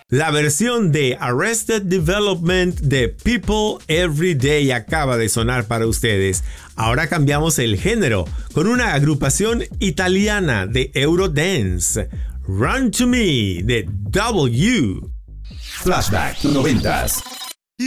La versión de Arrested Development de People Every Day acaba de sonar para ustedes. Ahora cambiamos el género con una agrupación italiana de Eurodance. Run to Me de W. Flashback 90s.